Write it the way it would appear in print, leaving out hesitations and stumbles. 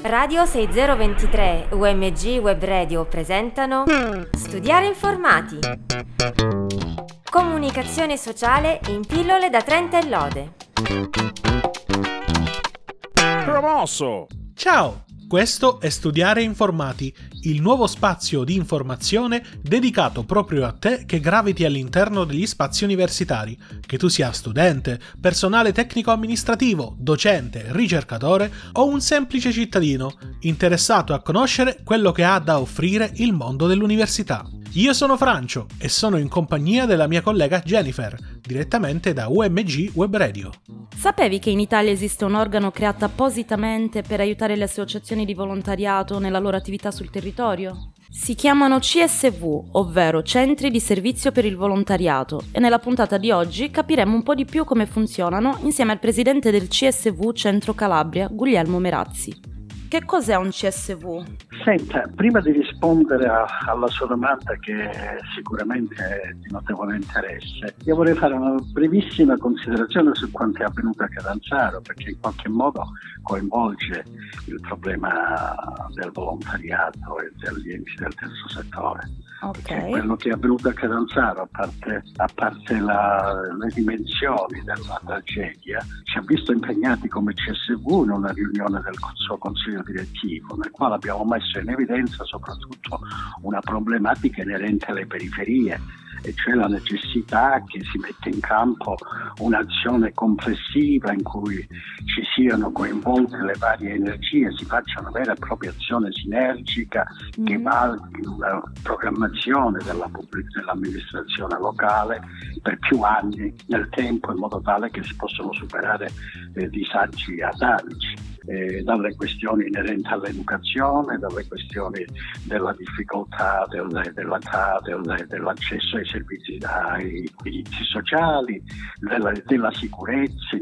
Radio 6023 UMG Web Radio presentano Studiare Informati. Comunicazione sociale in pillole da 30 e lode. Promosso! Ciao! Questo è Studiare Informati, il nuovo spazio di informazione dedicato proprio a te che graviti all'interno degli spazi universitari, che tu sia studente, personale tecnico-amministrativo, docente, ricercatore o un semplice cittadino interessato a conoscere quello che ha da offrire il mondo dell'università. Io sono Francio e sono in compagnia della mia collega Jennifer, direttamente da UMG Web Radio. Sapevi che in Italia esiste un organo creato appositamente per aiutare le associazioni di volontariato nella loro attività sul territorio? Si chiamano CSV, ovvero Centri di Servizio per il Volontariato, e nella puntata di oggi capiremo un po' di più come funzionano insieme al presidente del CSV Centro Calabria, Guglielmo Merazzi. Che cos'è un CSV? Senta, prima di rispondere alla sua domanda, che sicuramente è di notevole interesse, io vorrei fare una brevissima considerazione su quanto è avvenuto a Catanzaro, perché in qualche modo coinvolge il problema del volontariato e degli enti del terzo settore. Ok. Quello che è avvenuto a Catanzaro, a parte le dimensioni della tragedia, ci ha visto impegnati come CSV in una riunione del suo consiglio direttivo, nel quale abbiamo messo in evidenza soprattutto una problematica inerente alle periferie, e cioè la necessità che si metta in campo un'azione complessiva in cui ci siano coinvolte le varie energie, si faccia una vera e propria azione sinergica che valghi una programmazione dell'amministrazione locale per più anni nel tempo, in modo tale che si possano superare disagi atavici. Dalle questioni inerenti all'educazione, dalle questioni della difficoltà dell'accesso ai servizi, ai diritti sociali, della sicurezza,